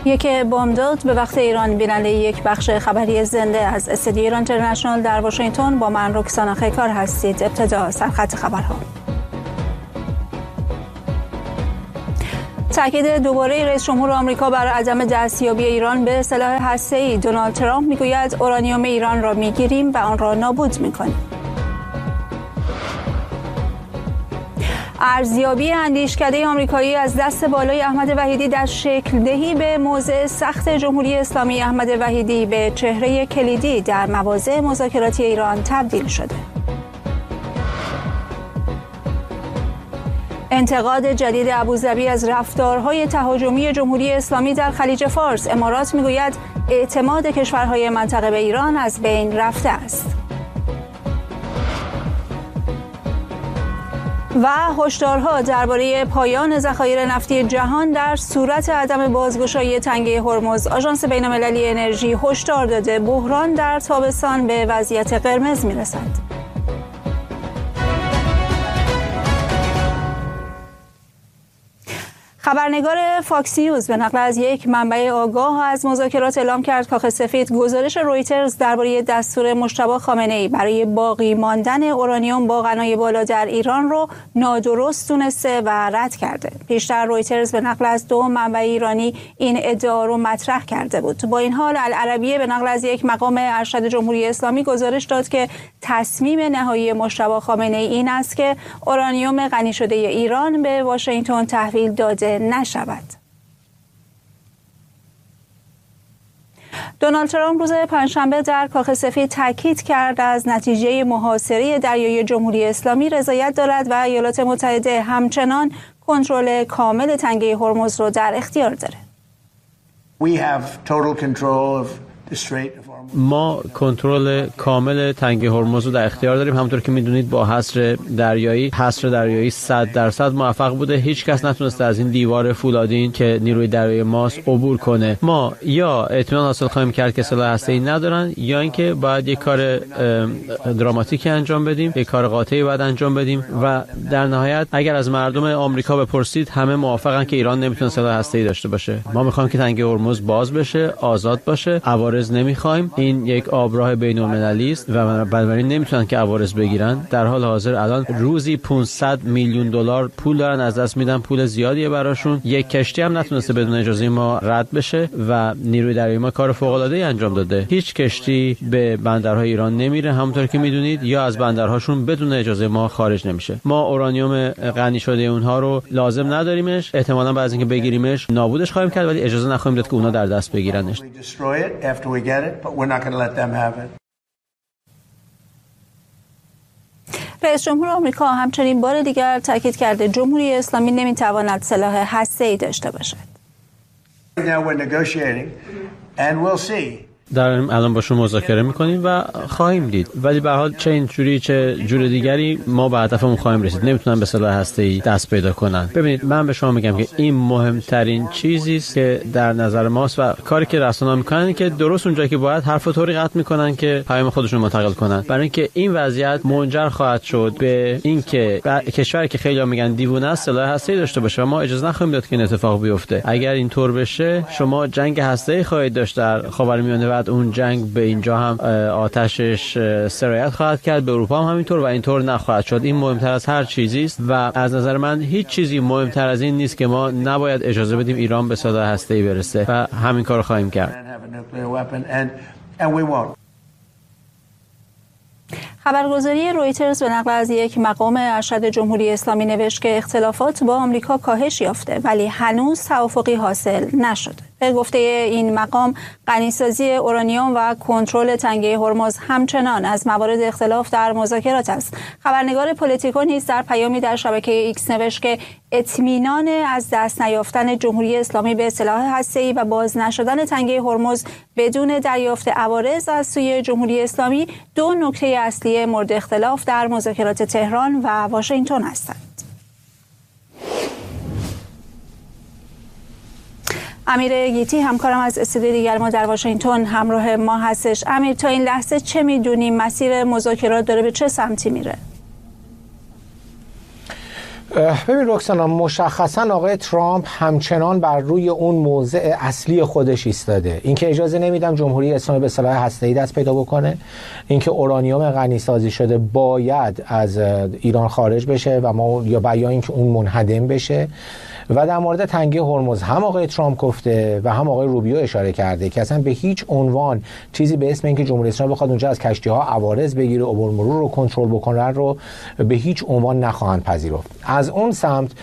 یک بامداد به وقت ایران. بیننده یک بخش خبری زنده از استودیو ایران اینترنشنال در واشنگتن با من رکسانا خیکار هستید. ابتدا سرخط خبرها. تاکید دوباره رئیس جمهور آمریکا بر عدم دستیابی ایران به سلاح هسته‌ای. دونالد ترامپ میگوید اورانیوم ایران را میگیریم و آن را نابود میکنیم. ارزیابی اندیشکده آمریکایی از دست بالای احمد وحیدی در شکل دهی به موضع سخت جمهوری اسلامی. احمد وحیدی به چهره کلیدی در مواضع مذاکراتی ایران تبدیل شده. انتقاد جدید ابوظبی از رفتارهای تهاجمی جمهوری اسلامی در خلیج فارس. امارات میگوید اعتماد کشورهای منطقه به ایران از بین رفته است. و هشدارها درباره پایان ذخایر نفتی جهان در صورت عدم بازگشایی تنگه هرمز. آژانس بین‌المللی انرژی هشدار داده بحران در تابستان به وضعیت قرمز میرسد. خبرنگار فاکس نیوز به نقل از یک منبع آگاه از مذاکرات اعلام کرد کاخ سفید گزارش رویترز درباره دستور مجتبی خامنه‌ای برای باقی ماندن اورانیوم با غنای بالا در ایران رو نادرست دونسته و رد کرده. پیشتر رویترز به نقل از دو منبع ایرانی این ادعا رو مطرح کرده بود. با این حال العربیه به نقل از یک مقام ارشد جمهوری اسلامی گزارش داد که تصمیم نهایی مجتبی خامنه‌ای این است که اورانیوم غنی شده ایران به واشنگتن تحویل داده نشود. دونالد ترامپ روز پنجشنبه در کاخ سفید تاکید کرد از نتیجه محاصره دریایی جمهوری اسلامی رضایت دارد و ایالات متحده همچنان کنترل کامل تنگه هرمز را در اختیار دارد. ما کنترل کامل تنگه هرمز رو در اختیار داریم. همونطور که میدونید با حصر دریایی 100% موفق بوده. هیچ کس نتونسته از این دیوار فولادین که نیروی دریایی ماست عبور کنه. ما یا اطمینان حاصل خواهیم کرد که سلاح هسته‌ای ندارن یا اینکه باید یک کار دراماتیکی انجام بدیم، یک کار قاطعی باید انجام بدیم و در نهایت اگر از مردم آمریکا بپرسید همه موافقن که ایران نمیتونه سلاح هسته‌ای داشته باشه. ما میخوایم که تنگه هرمز باز بشه، آزاد باشه. عوارض نمیخوایم. این یک آبراه بین‌المللی است و بنابراین نمیتونن که عوارض بگیرن. در حال حاضر الان روزی 500 میلیون دلار پول دارن از دست میدن. پول زیادیه براشون. یک کشتی هم نتونسته بدون اجازه ما رد بشه و نیروی دریایی ما کار فوق‌العاده‌ای انجام داده. هیچ کشتی به بندرهای ایران نمیره همونطور که میدونید یا از بندرهاشون بدون اجازه ما خارج نمیشه. ما اورانیوم غنی شده اونها رو لازم نداریمش. احتمالاً بعد از اینکه بگیریمش نابودش خواهیم کرد ولی اجازه نخواهیم داد که اونها در دست بگیرنش. رئیس جمهور آمریکا همچنین بار دیگر تاکید کرده جمهوری اسلامی نمیتواند سلاح هسته‌ای داشته باشد. داریم الان باشون مذاکره میکنیم و خواهیم دید ولی به هر حال چه اینجوری چه جور دیگری ما به هدفمون خواهیم رسید. نمیتونن به سلاح هسته‌ای دست پیدا کنن. ببینید من به شما میگم که این مهمترین چیزی است که در نظر ماست و کاری که رسانه‌ها میکنن که درست اونجایی که باید حرفو طوری قطع میکنن که پیام خودشون منتقل کنن، برای اینکه این وضعیت منجر خواهد شد به اینکه کشوری که خیلی‌ها میگن دیوونه است سلاح هسته‌ای داشته باشه و ما اجازه نخواهیم داد که این اتفاق بیفته. اگر اینطور بشه شما جنگ هسته‌ای خواهید داشت در خاورمیانه. اون جنگ به اینجا هم آتشش سرایت خواهد کرد، به اروپا هم همینطور و اینطور نخواهد شد. این مهمتر از هر چیزی است و از نظر من هیچ چیزی مهمتر از این نیست که ما نباید اجازه بدیم ایران به سلاح هسته‌ای برسه و همین کارو خواهیم کرد. خبرگزاری رویترز به نقل از یک مقام ارشد جمهوری اسلامی نوشت که اختلافات با آمریکا کاهش یافته ولی هنوز توافقی حاصل نشده. به گفته این مقام غنیسازی اورانیوم و کنترل تنگه هرمز همچنان از موارد اختلاف در مذاکرات است. خبرنگار پلیتیکو نیز در پیامی در شبکه ایکس نوشت که اطمینان از دست نیافتن جمهوری اسلامی به سلاح هسته‌ای و باز نشدن تنگه هرمز بدون دریافت عوارض از سوی جمهوری اسلامی دو نکته اصلی مورد اختلاف در مذاکرات تهران و واشنگتن هستند. امیر گیتی همکارم از استودیو دیگر ما در واشنگتن همراه ما هستش. امیر تا این لحظه چه میدونیم؟ مسیر مذاکرات داره به چه سمتی میره؟ ببین رکسانا، مشخصا آقای ترامپ همچنان بر روی اون موضع اصلی خودش ایستاده، اینکه اجازه نمیدم جمهوری اسلامی به سلاح هسته‌ای دست پیدا بکنه، اینکه اورانیوم غنی سازی شده باید از ایران خارج بشه و ما یا اینکه اون منهدم بشه. و در مورد تنگه هرمز هم آقای ترامپ گفته و هم آقای روبیو اشاره کرده که اصلا به هیچ عنوان چیزی به اسم اینکه جمهوری اسلامی بخواد اونجا از کشتی‌ها عوارض بگیره، عبور مرور رو کنترل بکنن رو به هیچ عنوان نخواهند پذیرفت. از اون سمت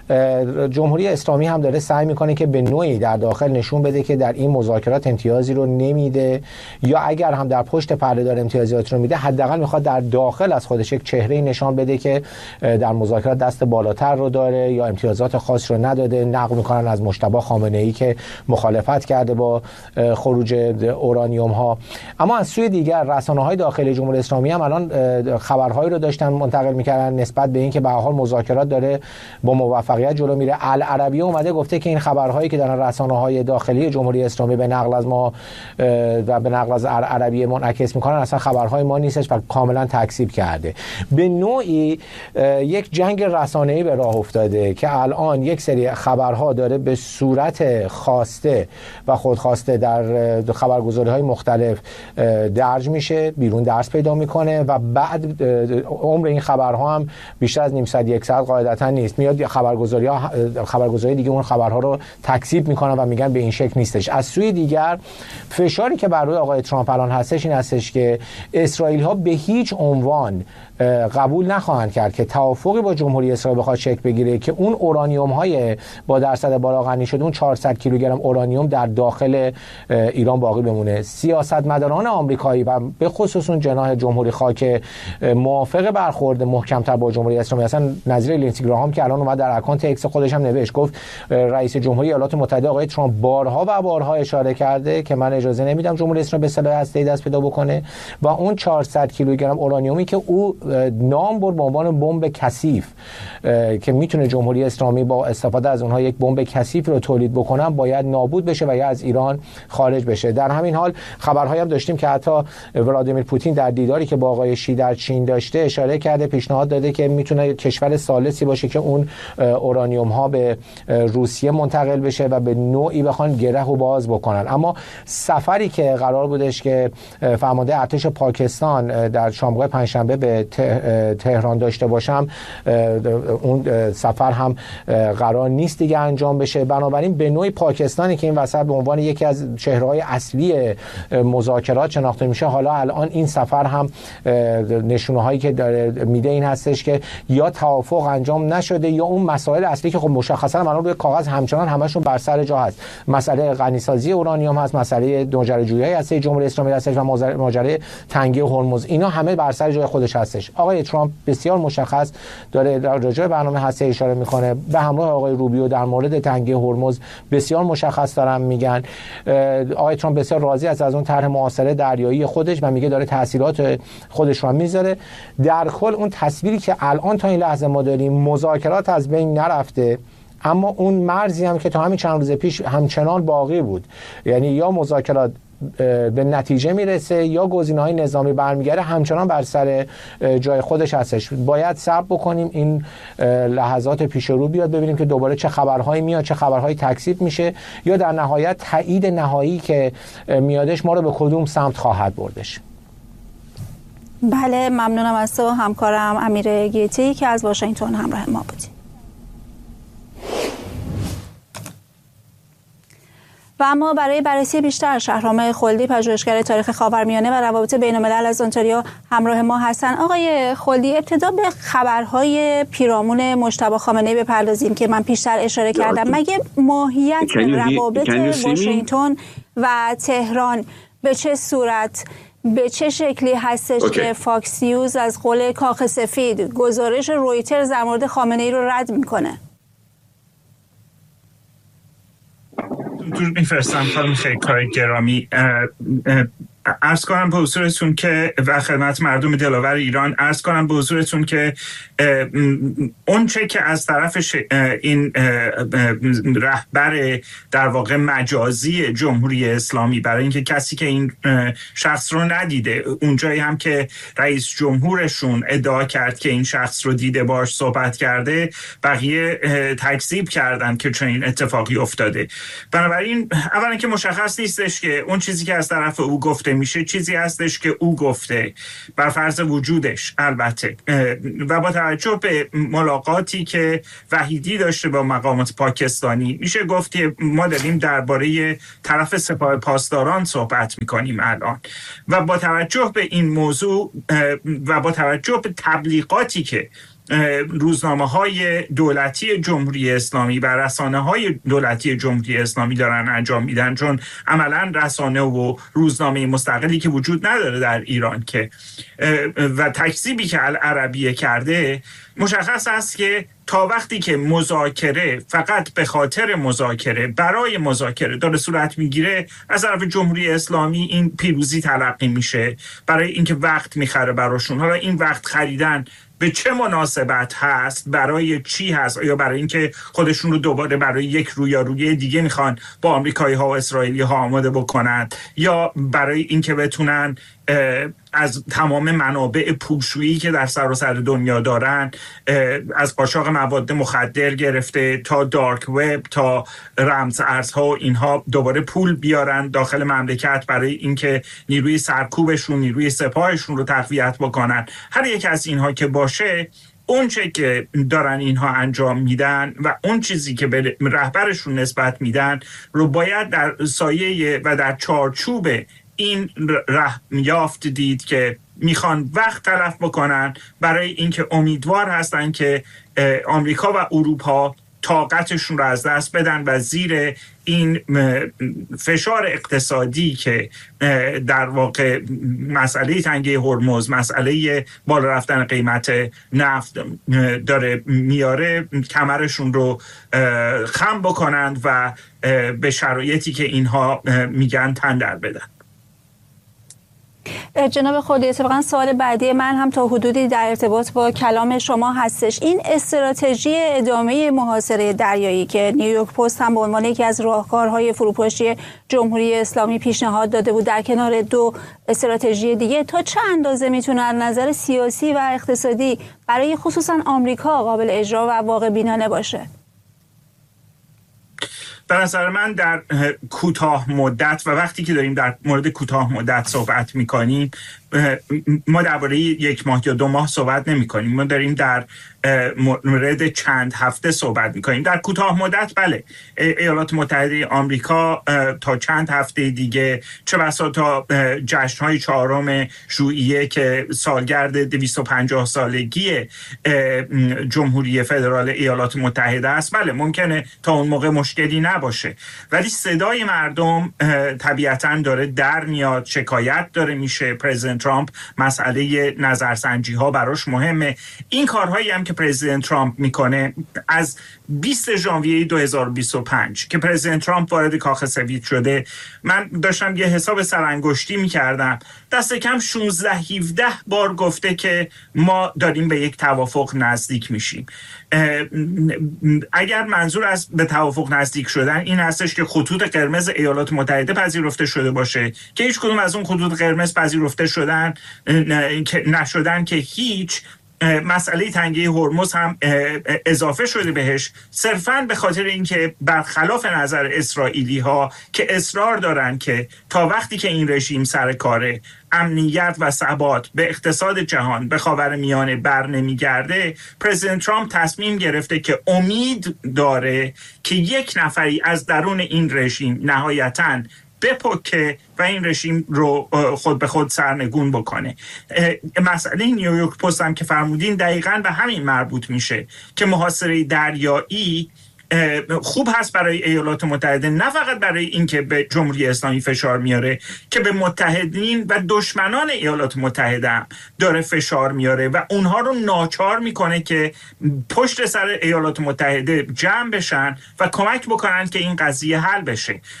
جمهوری اسلامی هم داره سعی میکنه که به نوعی در داخل نشون بده که در این مذاکرات امتیازی رو نمیده، یا اگر هم در پشت پرده داره امتیازات رو میده، حداقل میخواد در داخل از خودش یک چهره نشان بده که در مذاکرات دست بالاتر رو داره یا امتیازات خاص رو نداده. نقل میکنن از مجتبی خامنه‌ای که مخالفت کرده با خروج اورانیوم ها. اما از سوی دیگر رسانه‌های داخلی جمهوری اسلامی هم الان خبرهایی رو داشتن منتقل میکردن نسبت به اینکه به هر حال مذاکرات داره با موفقیت جلو میره. العربیه اومده گفته که این خبرهایی که در رسانه‌های داخلی جمهوری اسلامی به نقل از ما و به نقل از العربیه منعکس میکنن اصلا خبرهای ما نیستش و کاملا تکذیب کرده. به نوعی یک جنگ رسانه‌ای به راه افتاده که الان یک سری خبرها داره به صورت خواسته و خودخواسته در خبرگزاری‌های مختلف درج میشه، بیرون درس پیدا میکنه و بعد عمر این خبرها هم بیشتر از نیم ساعت یک ساعت قاعدتا نیست، میاد خبرگزاری دیگه اون خبرها رو تکذیب میکنن و میگن به این شکل نیستش. از سوی دیگر فشاری که بر روی آقای ترامپ الان هستش این هستش که اسرائیل ها به هیچ عنوان قبول نخواهند کرد که توافقی با جمهوری اسرائیل بخواد شکل بگیره که اون اورانیوم های با درصد بالا غنی شده، اون 400 کیلوگرم اورانیوم در داخل ایران باقی بمونه. سیاستمداران آمریکایی و به خصوص اون جناح جمهوری خواه که موافق برخورد محکم‌تر با جمهوری اسلامی هستن، نظیر لینسی گراهام که الان اومد در اکانت ایکس خودش هم نوشت، گفت رئیس جمهوری ایالات متحده آقای ترامپ بارها و بارها اشاره کرده که من اجازه نمیدم جمهوری اسلامی به سلاح هسته‌ای دست پیدا بکنه و اون 400 کیلوگرم اورانیومی که او نام برد به عنوان بمب کثیف که میتونه جمهوری اسلامی با استفاده از اونها یک بمب کثیف رو تولید بکنن باید نابود بشه و یا از ایران خارج بشه. در همین حال خبرهایی هم داشتیم که حتی ولادیمیر پوتین در دیداری که با آقای شی در چین داشته اشاره کرده، پیشنهاد داده که میتونه کشور ثالثی باشه که اون اورانیوم ها به روسیه منتقل بشه و به نوعی بخوان گره و باز بکنن. اما سفری که قرار بودش که فرمانده ارتش پاکستان در شامگاه پنجشنبه به تهران داشته باشم، اون سفر هم قرار نیست دیگه انجام بشه. بنابراین به نوعی پاکستانی که این وسط به عنوان یکی از چهره‌های اصلی مذاکرات شناخته میشه، حالا الان این سفر هم نشونه هایی که داره میده این هستش که یا توافق انجام نشده یا اون مسائل اصلی که خب مشخصا الان روی کاغذ همچنان همشون بر سر جا هست. مسئله غنیسازی اورانیوم هست، مسئله ماجراجویی هسته جمهوری اسلامی هستش و ماجرای تنگه هرمز، اینا همه بر سر جای خودش هستش. آقای ترامپ بسیار مشخص داره راجع به برنامه هسته اشاره میکنه، به همراه آقای روبیو در مورد تنگه هرمز بسیار مشخص دارن میگن. آقای ترامپ بسیار راضی است از اون طرح معاصره دریایی خودش و میگه داره تاثیرات خودش رو میذاره. در کل اون تصویری که الان تا این لحظه ما داریم، مذاکرات از بین نرفته، اما اون مرزی هم که تا همین چند روز پیش همچنان باقی بود، یعنی یا مذاکرات به نتیجه میرسه یا گزینه‌های نظامی برمیگره، همچنان بر سر جای خودش هستش. باید صبر بکنیم این لحظات پیش رو بیاد، ببینیم که دوباره چه خبرهایی میاد، چه خبرهایی تکذیب میشه یا در نهایت تایید نهایی که میادش ما رو به کدوم سمت خواهد بردش. بله، ممنونم از تو همکارم امیر گیتی که از واشنگتن همراه ما بودی. و اما برای بررسی بیشتر شهرام خلدی، پژوهشگر تاریخ خاورمیانه و روابط بین‌الملل از انتاریا همراه ما هستن. آقای خلدی، ابتدا به خبرهای پیرامون مجتبی خامنه‌ای بپردازیم که من پیشتر اشاره کردم. مگه ماهیت روابط واشنگتن و تهران به چه صورت، به چه شکلی هستش که فاکس نیوز از قول کاخ سفید گزارش رویترز در مورد خامنه‌ای رو رد میکنه؟ میفرستم خانم خیلی کار گرامی. عرض کنم به حضورتون که و خدمت مردم دلاور ایران عرض کنم به حضورتون که اون چه که از طرف این رهبر در واقع مجازی جمهوری اسلامی، برای اینکه کسی که این شخص رو ندیده، اونجایی هم که رئیس جمهورشون ادعا کرد که این شخص رو دیده باش صحبت کرده، بقیه تکذیب کردن که چنین اتفاقی افتاده. بنابراین اولا که مشخص نیستش که اون چیزی که از طرف او گفته میشه چیزی هستش که او گفته، بر فرض وجودش البته، و با توجه به ملاقاتی که وحیدی داشته با مقامات پاکستانی میشه گفت که ما داریم درباره طرف سپاه پاسداران صحبت میکنیم الان، و با توجه به این موضوع و با توجه به تبلیغاتی که روزنامه‌های دولتی جمهوری اسلامی و رسانه‌های دولتی جمهوری اسلامی دارن انجام میدن، چون عملاً رسانه و روزنامه مستقلی که وجود نداره در ایران که و تکذیبی که العربیه کرده، مشخص است که تا وقتی که مذاکره فقط به خاطر مذاکره برای مذاکره داره صورت میگیره، از طرف جمهوری اسلامی این پیروزی تلقی میشه برای اینکه وقت میخره براشون. حالا این وقت خریدن به چه مناسبت هست، برای چی هست؟ یا برای اینکه خودشون رو دوباره برای یک رویارویی دیگه میخوان با آمریکایی ها و اسرائیلی ها آماده بکنند، یا برای اینکه بتونن از تمام منابع پولشویی که در سراسر دنیا دارن، از قاچاق مواد مخدر گرفته تا دارک وب تا رمز ارزها و اینها، دوباره پول بیارن داخل مملکت برای اینکه نیروی سرکوبشون، نیروی سپاهشون رو تقویت بکنن. هر یک از اینها که باشه، اون چه که دارن اینها انجام میدن و اون چیزی که به رهبرشون نسبت میدن رو باید در سایه و در چارچوب این یافت دید که میخوان وقت تلف بکنن برای اینکه امیدوار هستن که آمریکا و اروپا طاقتشون رو از دست بدن و زیر این فشار اقتصادی که در واقع مسئله تنگه هرمز، مسئله بالا رفتن قیمت نفت داره میاره، کمرشون رو خم بکنند و به شرایطی که اینها میگن تن در بدن. جناب خردی، اتفاقا سوال بعدی من هم تا حدودی در ارتباط با کلام شما هستش. این استراتژی ادامه محاصره دریایی که نیویورک پست هم به عنوان یکی از راهکارهای فروپاشی جمهوری اسلامی پیشنهاد داده بود، در کنار دو استراتژی دیگه، تا چه اندازه میتونه از نظر سیاسی و اقتصادی برای خصوصا آمریکا قابل اجرا و واقع بینانه باشه؟ به نظر من در کوتاه مدت، و وقتی که داریم در مورد کوتاه مدت صحبت میکنیم، ما درباره 1 ماه یا 2 ماه صحبت نمی کنیم، ما داریم در مورد چند هفته صحبت می کنیم. در کوتاه مدت بله، ایالات متحده آمریکا تا چند هفته دیگه، چه بسا تا جشن‌های 4 ژوئیه که سالگرد 250 سالگی جمهوری فدرال ایالات متحده است، بله ممکنه تا اون موقع مشکلی نباشه، ولی صدای مردم طبیعتاً داره در میاد، شکایت داره میشه. پرزیدنت ترامپ مسئله نظرسنجی ها براش مهمه. این کارهایی هم که پرزیدنت ترامپ میکنه از 20 ژانویه 2025 که پرزیدنت ترامپ وارد کاخ سفید شده، من داشتم یه حساب سرانگشتی میکردم، دست کم 16-17 بار گفته که ما داریم به یک توافق نزدیک میشیم. اگر منظور از به توافق نزدیک شدن این هستش که خطوط قرمز ایالات متحده پذیرفته شده باشه، که هیچ کدوم از اون خطوط قرمز پذیرفته شدن نشدن که هیچ، مسئله تنگه هرمز هم اضافه شده بهش، صرفاً به خاطر اینکه برخلاف نظر اسرائیلی ها که اصرار دارن که تا وقتی که این رژیم سر کاره، امنیت و ثبات به اقتصاد جهان به خاورمیانه بر نمیگرده، پرزیدنت ترامپ تصمیم گرفته که امید داره که یک نفری از درون این رژیم نهایتاً بپکه و این رژیم رو خود به خود سرنگون بکنه. مسئله نیویورک پست هم که فرمودین دقیقاً به همین مربوط میشه که محاصره دریایی خوب هست برای ایالات متحده، نه فقط برای اینکه به جمهوری اسلامی فشار میاره، که به متحدین و دشمنان ایالات متحده هم داره فشار میاره و اونها رو ناچار میکنه که پشت سر ایالات متحده جمع بشن و کمک بکنن که این قضیه حل بشه.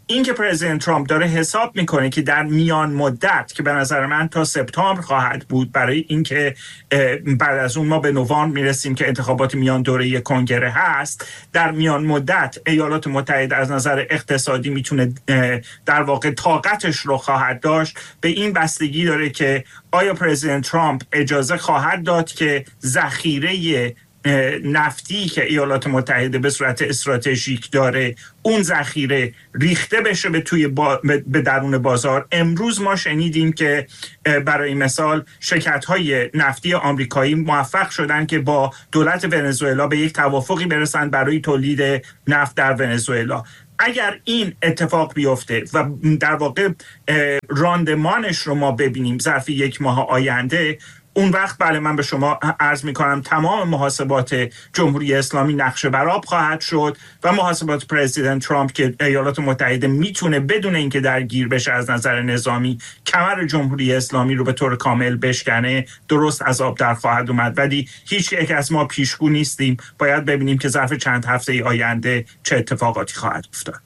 این که پرزیدنت ترامپ داره حساب میکنه که در میان مدت که به نظر من تا سپتامبر خواهد بود، برای اینکه بعد از اون ما به نوامبر میرسیم که انتخابات میان دوره کنگره هست، در میان مدت ایالات متحده از نظر اقتصادی میتونه در واقع طاقتش رو خواهد داشت. به این بستگی داره که آیا پرزیدنت ترامپ اجازه خواهد داد که ذخیره نفتی که ایالات متحده به صورت استراتژیک داره، اون ذخیره ریخته بشه به درون بازار. امروز ما شنیدیم که برای مثال شرکت‌های نفتی آمریکایی موفق شدن که با دولت ونزوئلا به یک توافقی برسن برای تولید نفت در ونزوئلا. اگر این اتفاق بیفته و در واقع راندمانش رو ما ببینیم ظرف یک ماه آینده، اون وقت بله من به شما عرض میکنم تمام محاسبات جمهوری اسلامی نقشه برآب خواهد شد و محاسبات پرزیدنت ترامپ که ایالات متحده میتونه بدون اینکه درگیر بشه از نظر نظامی کمر جمهوری اسلامی رو به طور کامل بشکنه، درست از آب در خواهد اومد. ولی هیچ یک از ما پیشگو نیستیم، باید ببینیم که ظرف چند هفته آینده چه اتفاقاتی خواهد افتاد.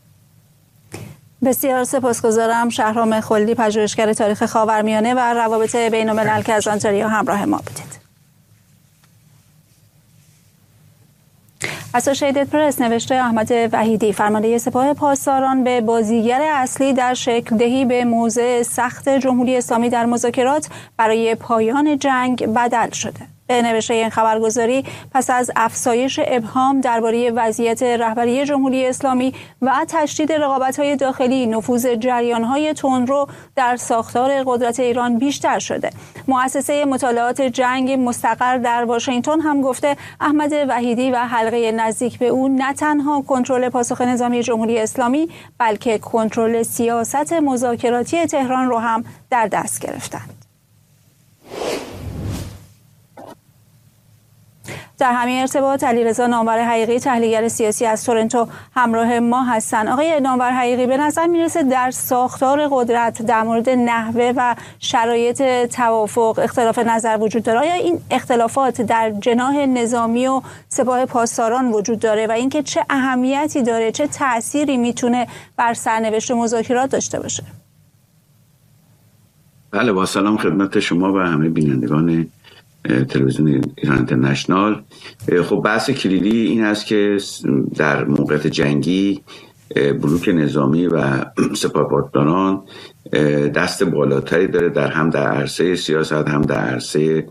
بسیار سپاسگزارم. شهرام خلدی، پژوهشگر تاریخ خاورمیانه و روابط بین‌الملل که از آنتاریو همراه ما بودید. اسوشیتد پرس نوشته احمد وحیدی، فرمانده سپاه پاسداران به بازیگر اصلی در شکل دهی به موضع سخت جمهوری اسلامی در مذاکرات برای پایان جنگ بدل شده. به نوشته این خبرگزاری پس از افزایش ابهام درباره وضعیت رهبری جمهوری اسلامی و تشدید رقابت‌های داخلی، نفوذ جریان‌های تندرو در ساختار قدرت ایران بیشتر شده. مؤسسه مطالعات جنگ مستقر در واشنگتن هم گفته احمد وحیدی و حلقه نزدیک به او نه تنها کنترل پاسخ نظامی جمهوری اسلامی بلکه کنترل سیاست مذاکراتی تهران رو هم در دست گرفتند. در همین ارتباط علیرضا نامور حقیقی، تحلیلگر سیاسی از تورنتو همراه ما هستند. آقای نامور حقیقی، به نظر میرسه در ساختار قدرت در مورد نحوه و شرایط توافق اختلاف نظر وجود داره. آیا این اختلافات در جناح نظامی و سپاه پاسداران وجود داره و اینکه چه اهمیتی داره، چه تأثیری میتونه بر سرنوشت مذاکرات داشته باشه؟ بله، با سلام خدمت شما و همه بینندگان تلویزیون ایران اینترنشنال. خب بحث کلیدی این است که در موقعیت جنگی بلوک نظامی و سپاه پاسداران دست بالاتری داره هم در عرصه سیاست هم در عرصه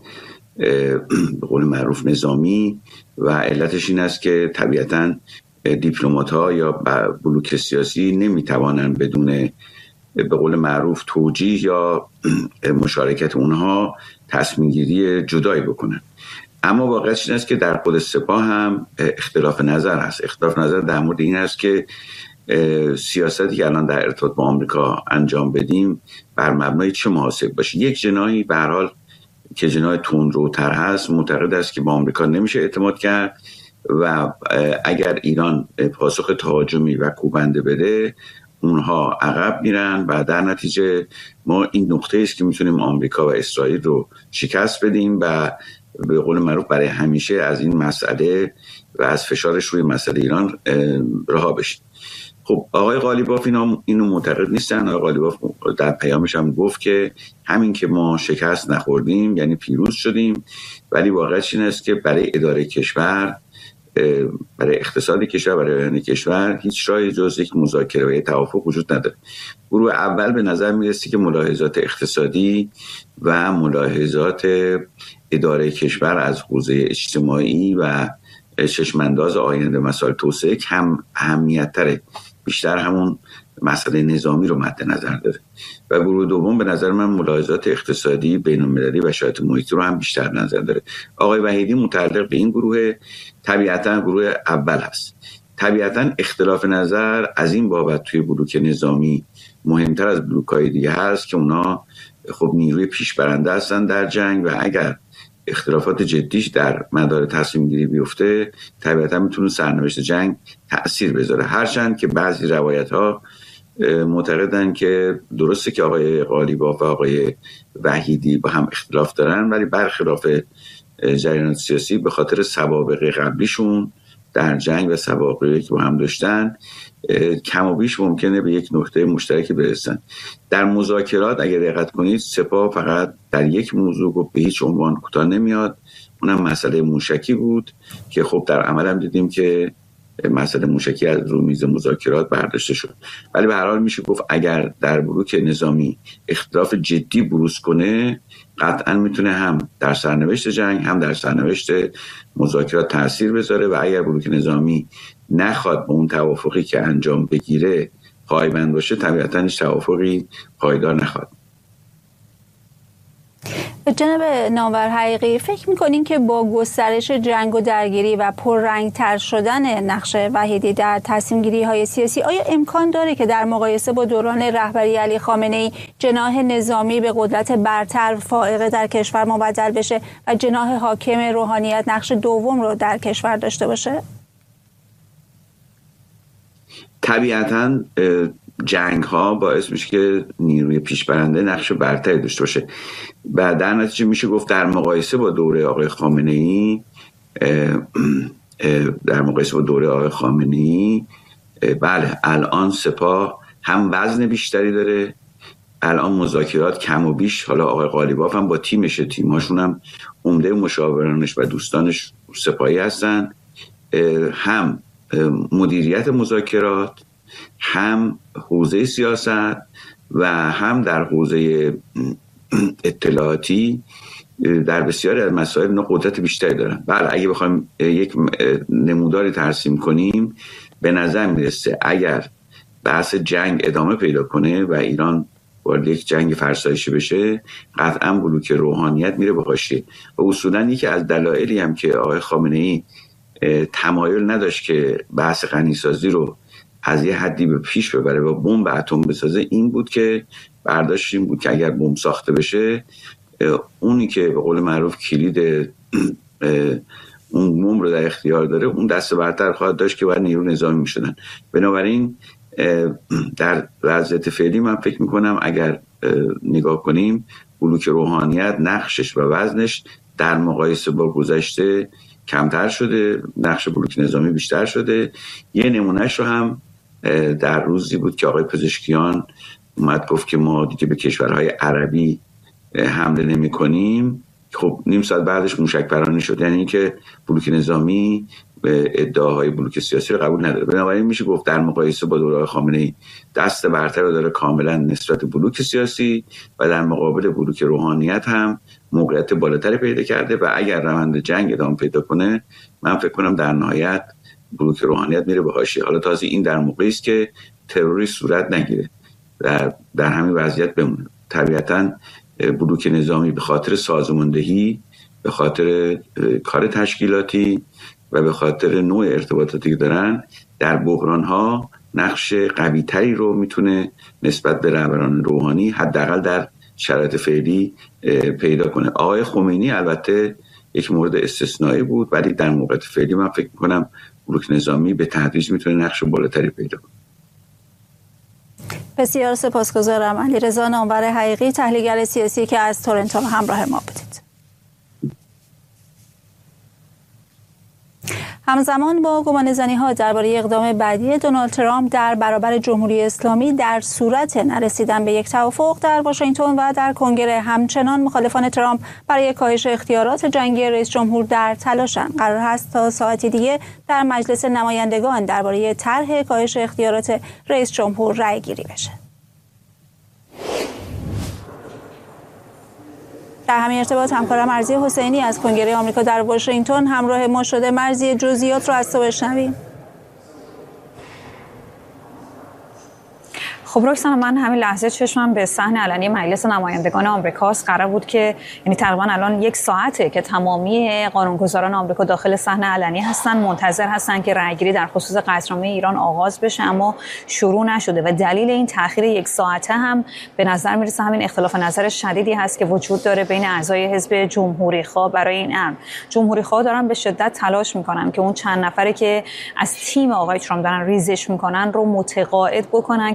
به قول معروف نظامی و علتش این است که طبیعتاً دیپلمات‌ها یا بلوک سیاسی نمیتوانند بدون به قول معروف توجیه یا مشارکت اونها تصمیم گیری جدایی بکنن. اما واقعیتش این است که در خود سپاه هم اختلاف نظر هست. اختلاف نظر در مورد این است که سیاستی که الان در ارتباط با آمریکا انجام بدیم بر مبنای چه محاسب باشه. یک جناحی به هر حال که جناح تندروتر هست معتقد است که با آمریکا نمیشه اعتماد کرد و اگر ایران پاسخ تهاجمی و کوبنده بده اونها عقب میرن و در نتیجه ما این نقطه است که میتونیم آمریکا و اسرائیل رو شکست بدیم و به قول معروف برای همیشه از این مسئله و از فشارش روی مسئله ایران رها بشیم. خب آقای قالیباف اینو معتقد نیستن. آقای قالیباف در پیامش هم گفت که همین که ما شکست نخوردیم یعنی پیروز شدیم، ولی واقعیت این است که برای اداره کشور، برای اقتصاد کشور، برای آینده کشور هیچ راهی جز یک مذاکره و یک توافق وجود نداره. گروه اول به نظر میرسه که ملاحظات اقتصادی و ملاحظات اداره کشور از حوزه اجتماعی و چشمانداز آینده مسائل توسعه کم اهمیت تره، بیشتر همون مسئله نظامی رو مد نظر داره. و گروه دوم به نظر من ملاحظات اقتصادی بین‌المللی و شرایط محیطی رو هم بیشتر نظر داره. آقای وحیدی متعلق به این گروه طبیعتاً گروه اول هست. طبیعتاً اختلاف نظر از این بابت توی بلوک نظامی مهمتر از بلوک‌های دیگه هست که اونا خب نیروی پیشبرنده هستن در جنگ و اگر اختلافات جدیش در مدار تصمیم گیری بیفته طبیعتاً میتونه سرنوشت جنگ تأثیر بذاره. هرچند که بعضی روایت‌ها معتقدن که درسته که آقای قالیباف و آقای وحیدی با هم اختلاف دارن، ولی برخلاف جریانات سیاسی به خاطر سوابق قبلیشون در جنگ و سوابقی که با هم داشتن کم و بیش ممکنه به یک نقطه مشترکی برسن. در مذاکرات اگر دقت کنید سپاه فقط در یک موضوع گفت به هیچ عنوان کوتاه نمیاد، اونم مسئله موشکی بود که خب در عمل هم دیدیم که مسئله موشکی از روی میز مذاکرات برداشته شد. ولی به هر حال میشه گفت اگر در بلوک نظامی اختلاف جدی بروز کنه قطعا میتونه هم در سرنوشت جنگ هم در سرنوشت مذاکرات تاثیر بذاره و اگر بلوک نظامی نخواد به اون توافقی که انجام بگیره پایبند باشه طبیعتاً هیچ توافقی پایدار نخواهد. جناب نامور حقیقی، فکر میکنین که با گسترش جنگ و درگیری و پررنگتر شدن نقش وحیدی در تصمیم گیری های سیاسی آیا امکان داره که در مقایسه با دوران رهبری علی خامنه‌ای جناح نظامی به قدرت برتر فائقه در کشور مبدل بشه و جناح حاکم روحانیت نقش دوم رو در کشور داشته باشه؟ طبیعتاً جنگ ها باعث میشه که نیروی پیشبرنده نقش برتری داشته باشه و در نتیجه میشه گفت در مقایسه با دوره آقای خامنه‌ای بله الان سپاه هم وزن بیشتری داره، الان مذاکرات کم و بیش، حالا آقای قالیباف هم با تیماشون هم عمده مشاورانش و دوستانش سپاهی هستن، هم مدیریت مذاکرات هم حوزه سیاست و هم در حوزه اطلاعاتی در بسیاری از مسائل اینا قدرت بیشتری دارن. بله اگه بخوایم یک نموداری ترسیم کنیم به نظر میرسه اگر بحث جنگ ادامه پیدا کنه و ایران وارد یک جنگ فرسایشی بشه قطعا بلوک روحانیت میره به حاشیه و اصولا یکی از دلایلی هم که آقای خامنه‌ای تمایل نداشت که بحث غنیسازی رو از یه حدی به پیش ببره و بمب اتم بسازه این بود که برداشت این بود که اگر بمب ساخته بشه اونی که به قول معروف کلید اون بمب رو در اختیار داره اون دست برتر خواهد داشت که باید نیرو نظامی میشدن. بنابراین در وضعیت فعلی من فکر میکنم اگر نگاه کنیم بلوک روحانیت نقشش و وزنش در مقایسه با گذشته کمتر شده، نقش بلوک نظامی بیشتر شده. یه نمونهش رو هم در روزی بود که آقای پزشکیان اومد گفت که ما دیگه به کشورهای عربی حمله نمی کنیم. خب نیم ساعت بعدش موشک پرانی شد، یعنی که بلوک نظامی ادعاهای بلوک سیاسی رو قبول نداره. بنابراین میشه گفت در مقایسه با دوره خامنه‌ای دست برتر رو داره کاملا نسبت بلوک سیاسی و در مقابل بلوک روحانیت هم موقعیت بالاتری پیدا کرده و اگر روند جنگ ادامه پیدا کنه من فکر کنم در نهایت بلوک روحانیت میره به حاشیه. حالا تازه این در موقعی است که تروری صورت نگیره، در همین وضعیت بمونه. طبیعتاً بلوک نظامی به خاطر سازماندهی، به خاطر کار تشکیلاتی و به خاطر نوع ارتباطاتی که دارن در بحران‌ها نقش قوی‌تری رو میتونه نسبت به رهبران روحانی حداقل در شرایط فعلی پیدا کنه. آقای خمینی البته یک مورد استثنایی بود ولی در موقعیت فعلی من فکر می‌کنم بلوک نظامی به تدریج میتونه نقش بالاتری پیدا کنه. بسیار سپاسگزارم. علیرضا نامور حقیقی، تحلیلگر سیاسی که از تورنتو همراه ما بودید. همزمان با گمانه‌زنی‌ها درباره اقدام بعدی دونالد ترامپ در برابر جمهوری اسلامی در صورت نرسیدن به یک توافق در واشنگتن و در کنگره، همچنان مخالفان ترامپ برای کاهش اختیارات جنگی رئیس جمهور در تلاشند. قرار است تا ساعتی دیگه در مجلس نمایندگان درباره طرح کاهش اختیارات رئیس جمهور رأی گیری بشه. در همین ارتباط همکارم مرضیه حسینی از کنگره آمریکا در واشنگتن همراه ما شده. مرضیه، جزئیات رو از تو بشنویم. خب رکسانا، من همین لحظه چشمم به صحن علنی مجلس نمایندگان آمریکاست. قرار بود که یعنی تقریبا الان یک ساعته که تمامی قانونگذاران آمریکا داخل صحن علنی هستن، منتظر هستن که رأیگیری در خصوص قطعنامه ایران آغاز بشه، اما شروع نشده و دلیل این تأخیر یک ساعته هم به نظر میرسه همین اختلاف نظر شدیدی هست که وجود داره بین اعضای حزب جمهوری‌خواه برای این امر. جمهوری‌خواه دارن به شدت تلاش میکنن که اون چند نفری که از تیم آقای ترامپ دارن ریزش میکنن رو متقاعد بکنن که رأی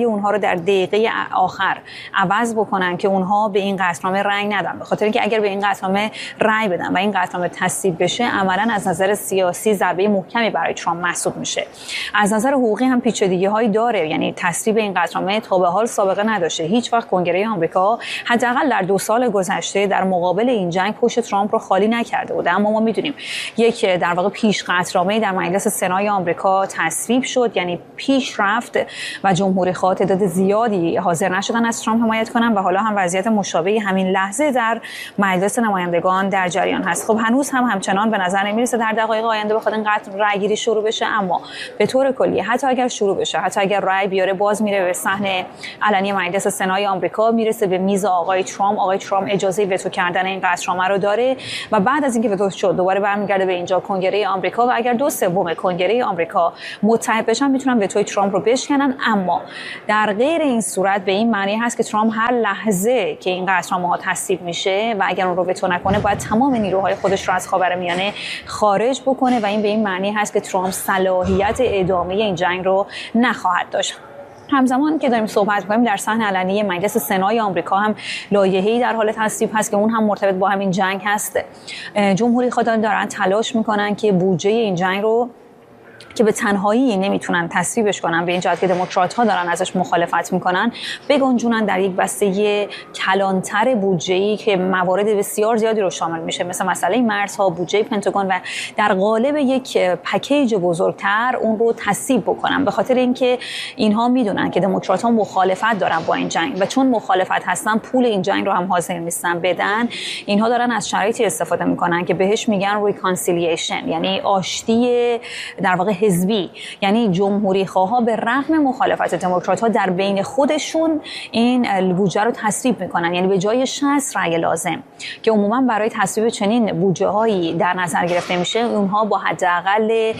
اونها رو در دقیقه آخر عوض بکنن که اونها به این قطعنامه رأی ندن، به خاطر اینکه اگر به این قطعنامه رأی بدن و این قطعنامه تصویب بشه عملاً از نظر سیاسی ضربه محکمی برای ترامپ محسوب میشه. از نظر حقوقی هم پیچیدگی‌هایی داره، یعنی تصویب این قطعنامه تا به حال سابقه نداشته. هیچ وقت کنگره آمریکا حداقل در 2 سال گذشته در مقابل این جنگ پشت ترامپ رو خالی نکرده بود. اما ما میدونیم یک در واقع پیش قطعنامه در مجلس سنای آمریکا تصویب شد، یعنی پیش رفت و جمهوری‌خواها تعداد زیادی حاضر نشدن از ترامپ حمایت کنن و حالا هم وضعیت مشابهی همین لحظه در مجلس نمایندگان در جریان هست. خب هنوز هم همچنان به نظر نمیرسه در دقایق آینده بخواد این رأیگیری شروع بشه، اما به طور کلی حتی اگر شروع بشه، حتی اگر رأی بیاره، باز میره به صحنه علنی مجلس سنای آمریکا، میرسه به میز آقای ترامپ. آقای ترامپ اجازه وتو کردن این قطعنامه رو داره و بعد از اینکه وتو شد دوباره برمیگرده به اینجا کنگره آمریکا و اگر 2/3 کنگره آمریکا متحد بشن میتونن وتوی ترامپ رو بشکنن. اما در غیر این صورت به این معنی هست که ترامپ هر لحظه که این قطعنامه ها تصویب میشه و اگر اون رو وتو نکنه باید تمام نیروهای خودش رو از خاورمیانه خارج بکنه و این به این معنی هست که ترامپ صلاحیت ادامه این جنگ رو نخواهد داشت. همزمان که داریم صحبت می‌کنیم در صحن علنی مجلس سنای آمریکا هم لایحه‌ای در حال تصویب هست که اون هم مرتبط با همین جنگ هست. جمهوری‌خواها دارن تلاش میکنن که بودجه این جنگ رو که به تنهایی نمیتونن تصویبش کنن، به این جهت که دموکرات‌ها دارن ازش مخالفت میکنن، بگنجونن در یک بسته کلانتر بودجه‌ای که موارد بسیار زیادی رو شامل میشه، مثل مسئله مرزها، بودجه پنتاگون و در قالب یک پکیج بزرگتر اون رو تصویب بکنن، به خاطر اینکه اینها میدونن که دموکرات‌ها مخالفت دارن با این جنگ و چون مخالفت هستن پول این جنگ رو هم حاضر نیستن بدن. اینها دارن از شرایطی استفاده میکنن که بهش میگن ریکانسیلیشن، یعنی آشتی در واقع حزبی، یعنی جمهوری‌خواها به رغم مخالفت دموکرات‌ها در بین خودشون این بودجه رو تصویب میکنن، یعنی به جای 60 رأی لازم که عموما برای تصویب چنین بودجه‌هایی در نظر گرفته میشه، اونها با حداقل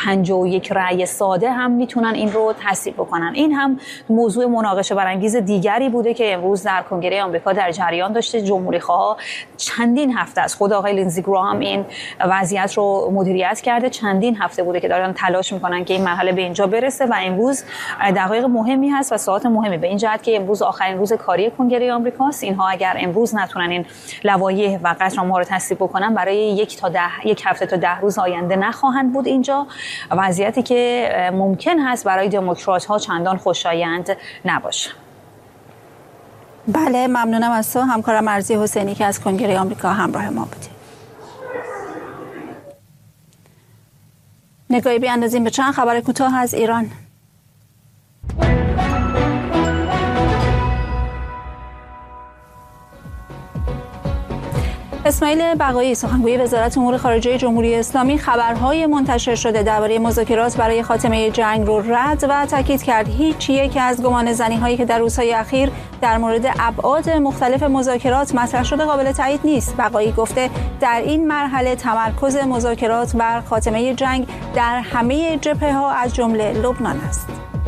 51 رأی ساده هم میتونن این رو تصویب بکنن. این هم موضوع مناقشه برانگیز دیگری بوده که امروز در کنگره آمریکا در جریان داشته. جمهوری‌خواها چندین هفته از خود آقای لینزی گراهام این وضعیت رو مدیریت کرده، چندین هفته بوده که دارن تلاش میکنن که این مرحله به اینجا برسه و امروز دقایق مهمی هست و ساعات مهمی، به این جهت که امروز آخرین روز کاری کنگره آمریکاست. اینها اگر امروز نتونن این لوایح و قطعنامه‌ها رو تصویب بکنن برای یک هفته تا 10 روز آینده نخواهند بود اینجا، وضعیتی که ممکن هست برای دموکرات‌ها چندان خوشایند نباشه. بله، ممنونم از تو همکارم مرضی حسینی که از کنگره آمریکا همراه ما بودی. نگاهی بیاندازیم به چند خبر کوتاه از ایران. اسماعیل بقایی، سخنگوی وزارت امور خارجه جمهوری اسلامی، خبرهای منتشر شده درباره مذاکرات برای خاتمه جنگ رو رد و تاکید کرد هیچ یک از گمانه‌زنی‌هایی که در روزهای اخیر در مورد ابعاد مختلف مذاکرات مطرح شده قابل تایید نیست. بقایی گفته در این مرحله تمرکز مذاکرات بر خاتمه جنگ در همه جبهه‌ها از جمله لبنان است.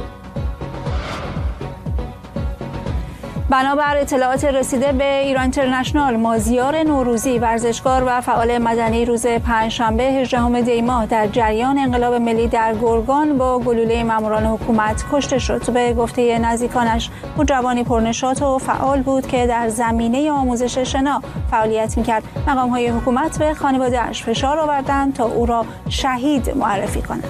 بنابر اطلاعات رسیده به ایران اینترنشنال، مازیار نوروزی، ورزشکار و فعال مدنی، روز پنجشنبه 18 دی ماه در جریان انقلاب ملی در گرگان با گلوله ماموران حکومت کشته شد. به گفته نزدیکانش او جوانی پرنشاط و فعال بود که در زمینه آموزش شنا فعالیت می‌کرد. مقام‌های حکومت به خانواده‌اش فشار آوردند تا او را شهید معرفی کنند.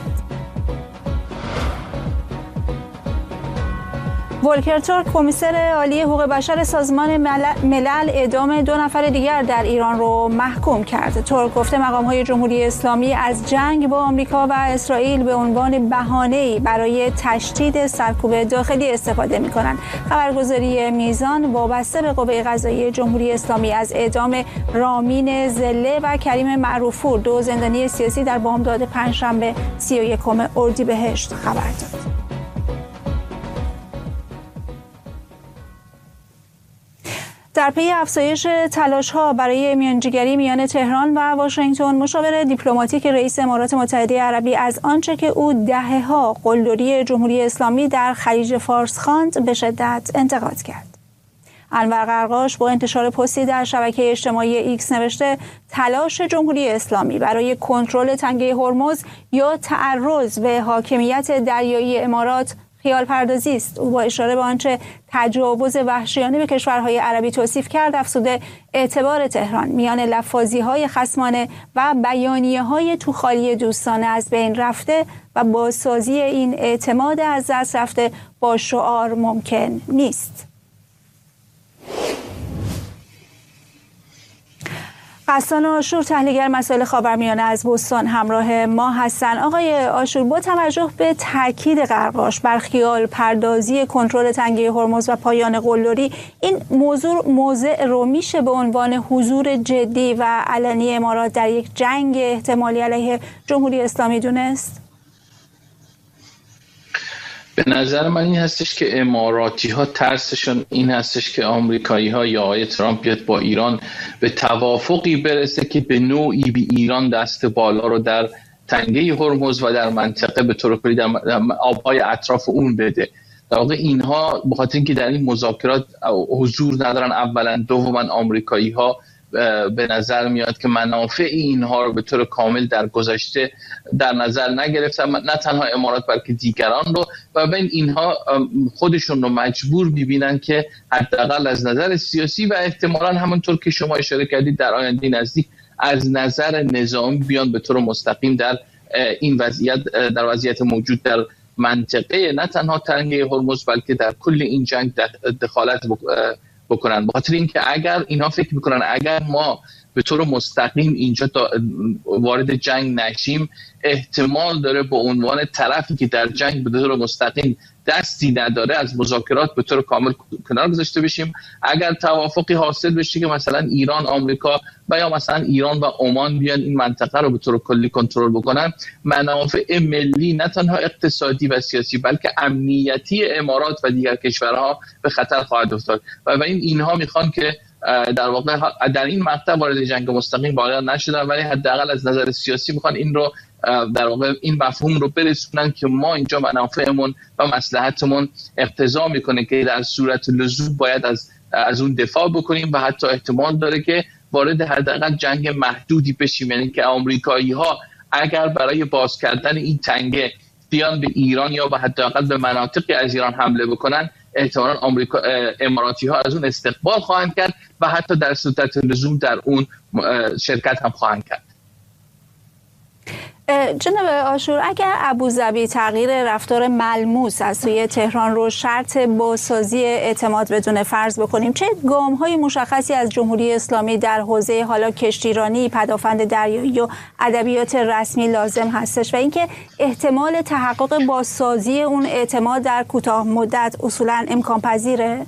ولکر تورک، کمیسر عالی حقوق بشر سازمان ملل، اعدام 2 نفر دیگر در ایران رو محکوم کرد. تورک گفته مقام‌های جمهوری اسلامی از جنگ با آمریکا و اسرائیل به عنوان بهانه‌ای برای تشدید سرکوب داخلی استفاده می‌کنند. خبرگزاری میزان وابسته به قوه قضاییه جمهوری اسلامی از اعدام رامین زله و کریم معروفپور، 2 زندانی سیاسی، در بامداد پنجشنبه 31 اردیبهشت خبر داد. در پی افزایش تلاش‌ها برای میانجیگری میان تهران و واشنگتن، مشاور دیپلماتیک رئیس امارات متحده عربی از آنچه که او دهه‌ها قلدری جمهوری اسلامی در خلیج فارس خواند به شدت انتقاد کرد. انور قرقاش با انتشار پستی در شبکه اجتماعی ایکس نوشته تلاش جمهوری اسلامی برای کنترل تنگه هرمز یا تعرض به حاکمیت دریایی امارات خیال پردازی است. او با اشاره به آنچه تجاوز وحشیانه به کشورهای عربی توصیف کرد، افزوده اعتبار تهران میان لفاظی‌های خصمانه و بیانیه‌های توخالی دوستانه از بین رفته و بازسازی این اعتماد از دست رفته با شعار ممکن نیست. غسان آشور، تحلیلگر مسائل خاورمیانه، از بوستون همراه ما هستند. آقای آشور، با توجه به تاکید قرقاش بر خیال پردازی کنترل تنگه هرمز و پایان قلدری، این موضوع رو میشه به عنوان حضور جدی و علنی امارات در یک جنگ احتمالی علیه جمهوری اسلامی دونست؟ به نظر من این هستش که اماراتی ها ترسشون این هستش که آمریکایی ها یا آقای ترامپ بیاد با ایران به توافقی برسه که به نوعی به ایران دست بالا رو در تنگه هرمز و در منطقه به طور کلی در آبهای اطراف اون بده. در واقع اینها به خاطر اینکه در این مذاکرات حضور ندارن، اولا، دوما آمریکایی ها به نظر میاد که منافع اینها رو به طور کامل در گذشته در نظر نگرفتن، نه تنها امارات بلکه دیگران رو، و بین اینها خودشون رو مجبور می‌بینن که حداقل از نظر سیاسی و احتمالاً همونطور که شما اشاره کردید در آینده نزدیک از نظر نظامی بیان به طور مستقیم در این وضعیت، در وضعیت موجود در منطقه نه تنها تنگه هرمز بلکه در کل این جنگ دخالت بکنن. بخاطر اینکه اگر اینا فکر میکنن اگر ما به طور مستقیم اینجا وارد جنگ نشیم، احتمال داره به عنوان طرفی که در جنگ به طور مستقیم دستی نداره از مذاکرات به طور کامل کنار گذاشته بشیم. اگر توافقی حاصل بشه که مثلا ایران، آمریکا و یا مثلا ایران و عمان بیان این منطقه رو به طور کلی کنترل بکنن، منافع ملی نه تنها اقتصادی و سیاسی بلکه امنیتی امارات و دیگر کشورها به خطر خواهد افتاد و اینها میخوان که در واقع در این مقطع وارد جنگ مستقیم واقعا نشدن، ولی حداقل از نظر سیاسی میخوان این رو در واقع این مفهوم رو برسونن که ما اینجا منافعمون و مصلحتمون اقتضا میکنه که در صورت لزوم باید از اون دفاع بکنیم و حتی احتمال داره که وارد حداقل جنگ محدودی بشیم. یعنی که آمریکایی ها اگر برای باز کردن این تنگه بیان به ایران یا حداقل به مناطقی از ایران حمله بکنن، احتمالاً اماراتی ها از اون استقبال خواهند کرد و حتی در صورت لزوم در اون شرکت هم خواهند کرد. جناب آشور، اگر ابوظبی تغییر رفتار ملموس از سوی تهران رو شرط بازسازی اعتماد بدون فرض بکنیم، چه گام‌های مشخصی از جمهوری اسلامی در حوزه حالا کشتیرانی، پدافند دریایی و ادبیات رسمی لازم هستش و اینکه احتمال تحقق بازسازی اون اعتماد در کوتاه مدت اصولاً امکان پذیره؟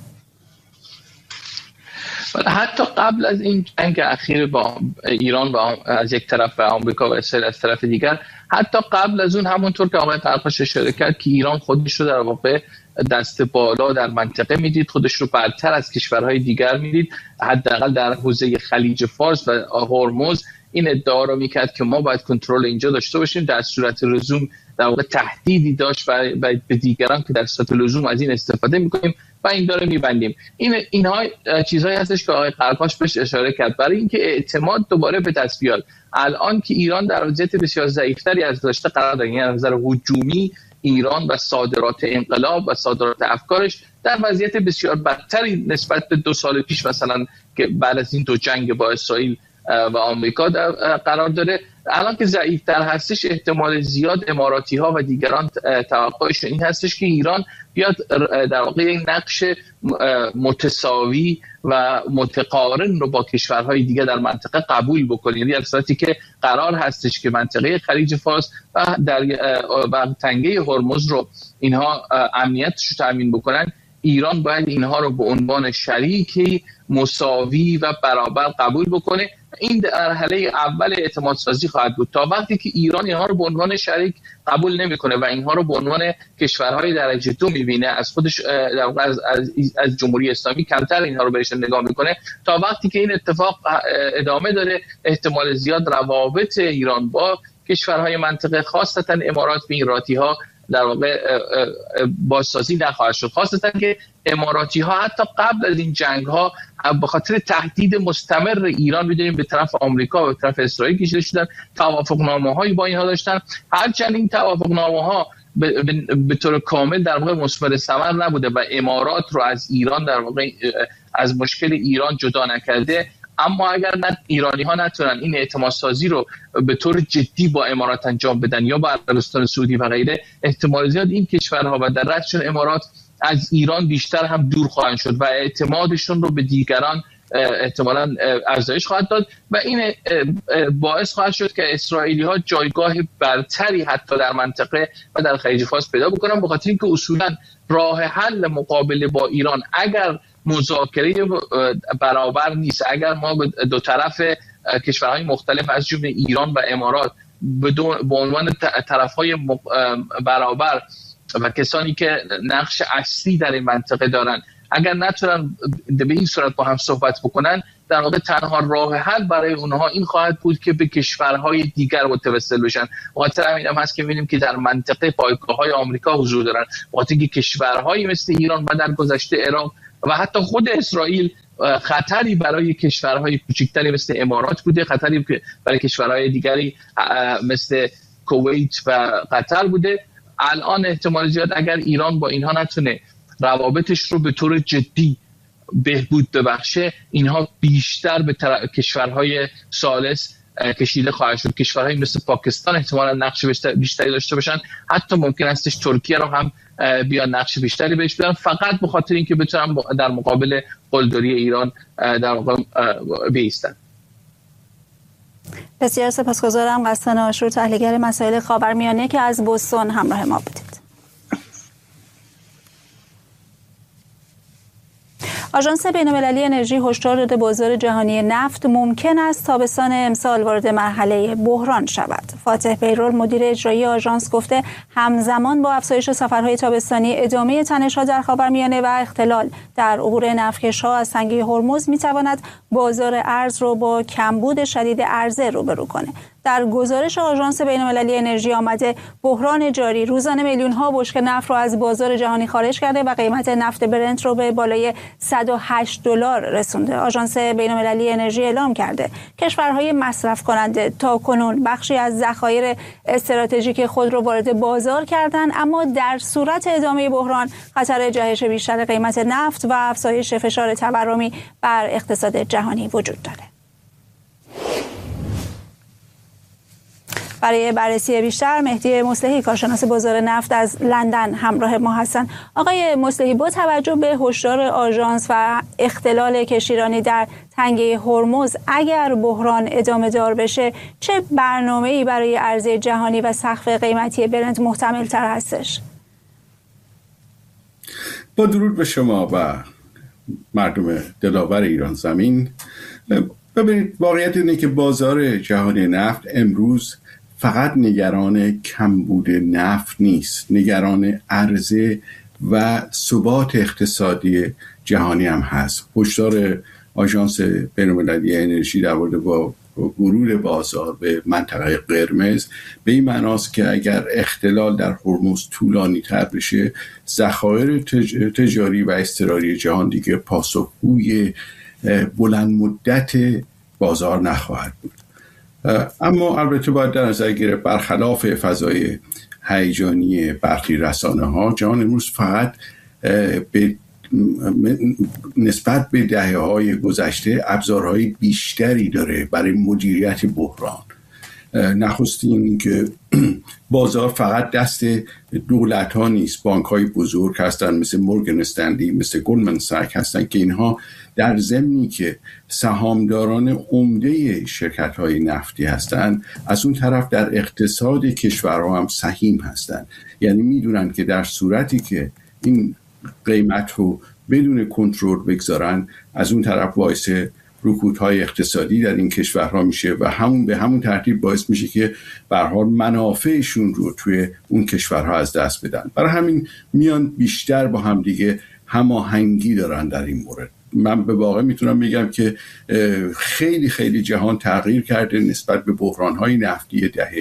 حتی قبل از این جنگ اخیر با ایران و از یک طرف و آمریکا و اسرائیل از طرف دیگر، حتی قبل از اون همونطور که آقای قرقاش اشاره کرد که ایران خودش رو در واقع دست بالا در منطقه میدید، خودش رو برتر از کشورهای دیگر میدید، حداقل در حوزه خلیج فارس و هرمز این ادعا رو میکرد که ما باید کنترل اینجا داشته باشیم، در صورت لزوم در واقع تهدیدی داشت و به دیگران که در صورت لزوم از این استفاده میکنیم و این داره میبندیم. اینها چیزهایی هستش که آقای قرقاش بهش اشاره کرد برای اینکه اعتماد دوباره به دست بیاد. الان که ایران در وضعیت بسیار ضعیفتری از داشته قرار داره، یعنی از نظر هجومی ایران و صادرات انقلاب و صادرات افکارش در وضعیت بسیار بدتری نسبت به 2 سال پیش مثلا که بعد از این 2 جنگ با اسرائیل و آمریکا قرار داره. الان که ضعیف‌تر هستش، احتمال زیاد اماراتی ها و دیگران توقعشون این هستش که ایران بیاد در واقع یک نقش متساوی و متقارن رو با کشورهای دیگه در منطقه قبول بکنه. یعنی در صورتی که قرار هستش که منطقه خلیج فارس و تنگه هرمز رو اینها امنیتش رو تامین بکنن، ایران باید اینها رو به عنوان شریکی مساوی و برابر قبول بکنه. این مرحله اول اعتماد سازی خواهد بود. تا وقتی که ایران اینها رو به عنوان شریک قبول نمیکنه و اینها رو به عنوان کشورهای درجه 2 میبینه، از خودش از جمهوری اسلامی کمتر اینها رو بهش نگاه میکنه، تا وقتی که این اتفاق ادامه داره، احتمال زیاد روابط ایران با کشورهای منطقه خاصتا امارات و ایراتی ها در واقع بازسازی نخواهد شد. خاصتا که اماراتی ها حتی قبل از این جنگ ها به خاطر تهدید مستمر ایران می‌دونیم به طرف آمریکا و به طرف اسرائیل کشیده شدن، توافقنامه‌هایی با اینها داشتن. هرچند این توافقنامه‌ها به طور کامل در واقع مثمر ثمر نبوده و امارات رو از ایران در واقع از مشکل ایران جدا نکرده. اما اگر ایرانی ها نتونن این اعتماد سازی رو به طور جدی با امارات انجام بدن یا با عربستان سعودی و غیره، احتمال زیاد این کشورها و در ردشون امارات از ایران بیشتر هم دور خواهند شد و اعتمادشون رو به دیگران احتمالاً افزایش خواهد داد و این باعث خواهد شد که اسرائیلی ها جایگاه برتری حتی در منطقه و در خلیج فارس پیدا بکنن، به خاطر اینکه اصولاً راه حل مقابله با ایران اگر مذاکره برابر نیست، اگر ما دو طرف کشورهای مختلف از جمله ایران و امارات به عنوان طرفهای برابر و کسانی که نقش اصلی در این منطقه دارن اگر نتونن به این صورت با هم صحبت بکنن، در واقع تنها راه حل برای اونها این خواهد بود که به کشورهای دیگر متوسل بشن. خاطر همین هم هست که می‌بینیم که در منطقه پایگاه‌های آمریکا حضور دارن، خاطر اینکه کشورهایی مثل ایران و در گذشته عراق و حتی خود اسرائیل خطری برای کشورهای کوچکتری مثل امارات بوده، خطری برای کشورهای دیگری مثل کویت و قطر بوده. الان احتمال زیاد اگر ایران با اینها نتونه روابطش رو به طور جدی بهبود ببخشه، اینها بیشتر به کشورهای ثالث کشیده خواهد شد. کشورهایی مثل پاکستان احتمالاً نقش بیشتری داشته باشن، حتی ممکن استش ترکیه رو هم بیان نقش بیشتری بهش بدن، فقط به خاطر اینکه بتونن در مقابل قلدری ایران در واقع بایستن. بسیار سپاسگزارم غسان عاشور، تحلیلگر مسائل خاورمیانه که از بوستون همراه ما بودید. آژانس بین‌المللی انرژی هشدار داده بازار جهانی نفت ممکن است تابستان امسال وارد مرحله بحران شود. فاتح بیرول مدیر اجرایی آژانس گفته همزمان با افزایش سفرهای تابستانی، ادامه تنش‌ها در خاورمیانه و اختلال در عبور نفتکش‌ها از تنگه هرمز می‌تواند بازار ارز را با کمبود شدید عرضه روبرو کنه. در گزارش آژانس بین‌المللی انرژی آمده بحران جاری روزانه میلیون‌ها بشکه نفت را از بازار جهانی خارج کرده و قیمت نفت برنت را به بالای $108 رسونده. آژانس بین‌المللی انرژی اعلام کرده کشورهای مصرف کننده تا کنون بخشی از ذخایر استراتژیک خود را وارد بازار کردند، اما در صورت ادامه بحران خطر جهش بیشتر قیمت نفت و افزایش فشار تورمی بر اقتصاد جهانی وجود دارد. برای بررسی بیشتر مهدی مصلحی کارشناس بازار نفت از لندن همراه ما هستند. آقای مصلحی، با توجه به هشدار آژانس و اختلال کشتیرانی در تنگه هرمز، اگر بحران ادامه دار بشه چه برنامه‌ای برای عرضه جهانی و سقف قیمتی برنت محتمل تر هستش؟ با درود به شما و مردم دلاور ایران زمین. ببینید، واقعیت اینه که بازار جهانی نفت امروز فقط نگران کمبود نفت نیست، نگران عرضه و ثبات اقتصادی جهانی هم هست. هشدار آژانس بین‌المللی انرژی در مورد با ورود بازار به منطقه قرمز به این معناست که اگر اختلال در هرمز طولانی تر بشه، ذخایر تجاری و اضطراری جهان دیگه پاسخگوی بلند مدت بازار نخواهد بود. اما البته باید در نظر گرفت برخلاف فضای هیجانی برخی رسانه ها، جهان امروز فقط به نسبت به دهه‌های گذشته ابزارهای بیشتری داره برای مدیریت بحران. نخستین که بازار فقط دست دولت ها نیست، بانک های بزرگ هستن مثل مورگان استنلی، مثل گلدمن ساک هستن که اینها در ضمنی که سهامداران عمده شرکت های نفتی هستن، از اون طرف در اقتصاد کشورها هم سهیم هستن. یعنی میدونن که در صورتی که این قیمت رو بدون کنترل بگذارن، از اون طرف باعث رکودهای اقتصادی در این کشورها میشه و به همون ترتیب باعث میشه که به هر حال منافعشون رو توی اون کشورها از دست بدن. برای همین میان بیشتر با هم دیگه هماهنگی دارن در این مورد. من به واقع میتونم بگم که خیلی خیلی جهان تغییر کرده نسبت به بحرانهای نفتی دهه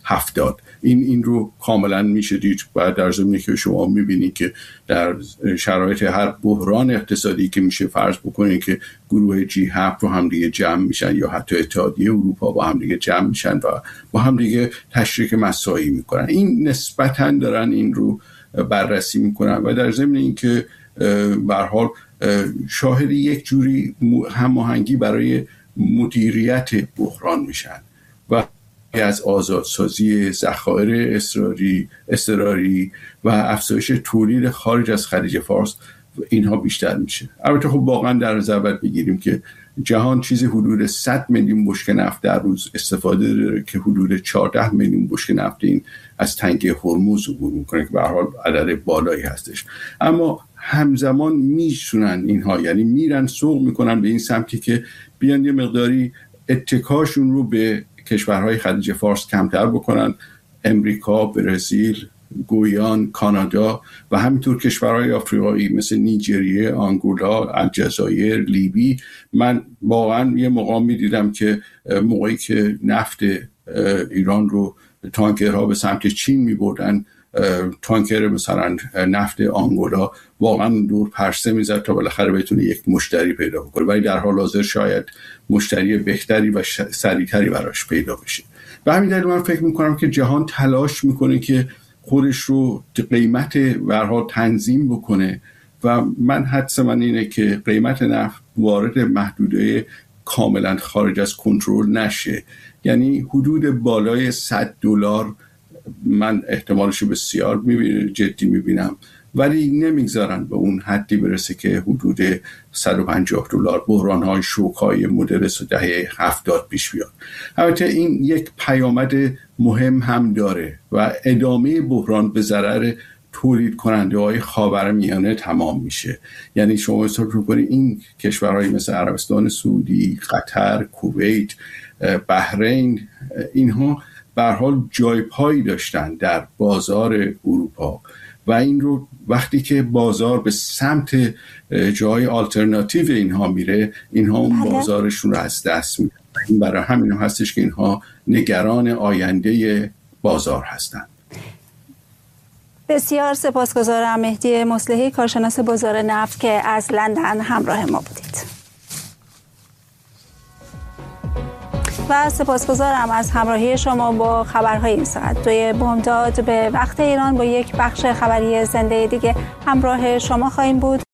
70. این رو کاملا میشه دید و در ضمنی که شما میبینید که در شرایط هر بحران اقتصادی که میشه فرض بکنید که گروه G7 رو هم دیگه جمع میشن یا حتی اتحادیه اروپا با هم دیگه جمع میشن و با هم دیگه تشریک مساعی میکنن. این نسبتاً دارن این رو بررسی میکنن و در ضمن اینکه به هر حال شاهد یک جوری هماهنگی برای مدیریت بحران میشن و از آزادسازی ذخایر اضطراری و افزایش تولید خارج از خلیج فارس اینها بیشتر میشه. البته خب واقعا در نظر باید بگیریم که جهان چیزی حدود 100 میلیون بشکه نفت در روز استفاده داره که حدود 14 میلیون بشکه نفت این از تنگه هرمز عبور میکنه که به هر حال عدد بالایی هستش. اما همزمان میشونن اینها، یعنی میرن سوق میکنن به این سمتی که بیان یه مقداری اتکاشون رو به کشورهای خلیج فارس کمتر بکنن. امریکا، برزیل، گویان، کانادا و همینطور کشورهای آفریقایی مثل نیجریه، آنگولا، الجزایر، لیبی. من واقعا یه مقام میدیدم که موقعی که نفت ایران رو تانکرها به سمت چین میبردن، تانکر مثلا نفت آنگولا واقعا دور پرسه میزد تا بالاخره بتونه یک مشتری پیدا کنه، ولی در حال حاضر شاید مشتری بهتری و سریعتری براش پیدا بشه. و همین دلیل من فکر میکنم که جهان تلاش میکنه که خودش رو قیمت ورها تنظیم بکنه و من حدس من اینه که قیمت نفت وارد محدوده کاملا خارج از کنترل نشه. یعنی حدود بالای $100 من احتمالش بسیار جدی میبینم، ولی نمیگذارن به اون حدی برسه که حدود $150 بحران‌های شوک‌های مدل دهه 70 پیش بیاد. البته این یک پیامد مهم هم داره و ادامه بحران به ضرر تولید کننده های خاورمیانه تمام میشه. یعنی شما حساب کنید این کشورهای مثل عربستان سعودی، قطر، کویت، بحرین، اینها به هر حال جای پایی داشتن در بازار اروپا و این رو وقتی که بازار به سمت جای آلترناتیو اینها میره، اینها اون بازارشون رو از دست میدن. این برای همین هستش که اینها نگران آینده بازار هستند. بسیار سپاسگزارم مهدی مصلحی، کارشناس بازار نفت که از لندن همراه ما بودید. و سپاسگزارم از همراهی شما با خبرهای این ساعت. 2 بامداد به وقت ایران با یک بخش خبری زنده دیگه همراه شما خواهیم بود.